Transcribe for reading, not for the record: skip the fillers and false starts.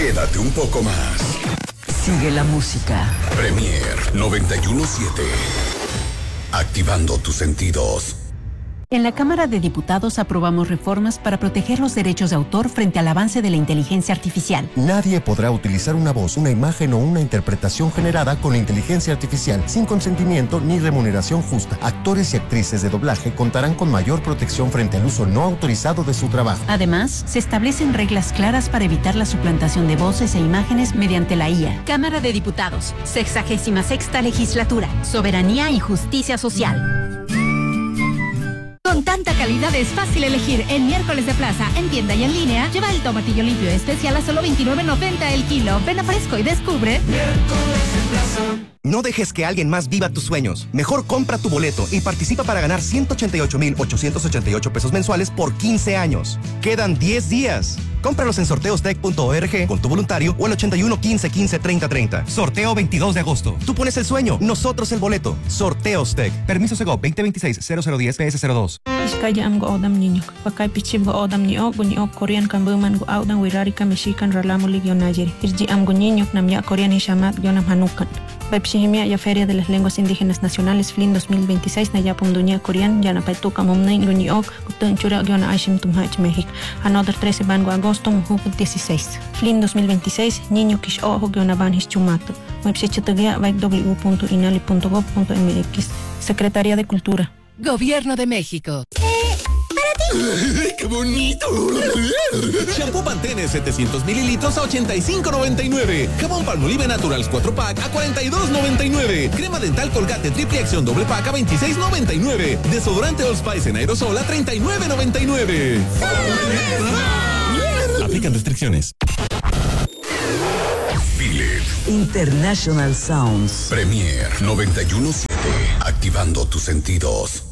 Quédate un poco más. Sigue la música. Premier 91.7. Activando tus sentidos. En la Cámara de Diputados aprobamos reformas para proteger los derechos de autor frente al avance de la inteligencia artificial. Nadie podrá utilizar una voz, una imagen o una interpretación generada con la inteligencia artificial sin consentimiento ni remuneración justa. Actores y actrices de doblaje contarán con mayor protección frente al uso no autorizado de su trabajo. Además, se establecen reglas claras para evitar la suplantación de voces e imágenes mediante la IA. Cámara de Diputados, 66ª Legislatura, Soberanía y Justicia Social. Con tanta calidad es fácil elegir. En Miércoles de Plaza, en tienda y en línea, lleva el tomatillo limpio especial a solo $29.90 el kilo. Ven a Fresco y descubre Miércoles de Plaza. No dejes que alguien más viva tus sueños. Mejor compra tu boleto y participa para ganar 188,888 pesos mensuales por 15 años. Quedan 10 días. Cómpralos en sorteostec.org con tu voluntario o al 81 15 15 30 30. Sorteo 22 de agosto. Tú pones el sueño, nosotros el boleto. Sorteostec. Permiso Segov 2026-0010 PS02. Iskaya am go odam niño. Pakay pichim go odam ni og Korean kambuman go audan wirari kamishikan ralamuli gionayeri. Irji am go niño namya Korean hishamat gionam hanukan. Pepsihimia ya Feria de las Lenguas Indígenas Nacionales FLIN 2026 na yapum dunia Korean yana paituka mumnay guni og gutun chura giona aishim tumhach México. Another 13 van go agosto mujub 16. FLIN 2026 niño kish ojo giona van hischumato. Website www.inali.gov.mx. Secretaría de Cultura. Gobierno de México. ¡Qué bonito! Shampoo Pantene 700 mililitros a $85.99. Jabón Palmolive Naturals 4-pack a $42.99. Crema dental Colgate Triple Acción doble pack a $26.99. Desodorante Old Spice en aerosol a $39.99. Aplican restricciones. Philips International Sounds. Premier 91.7. Activando tus sentidos.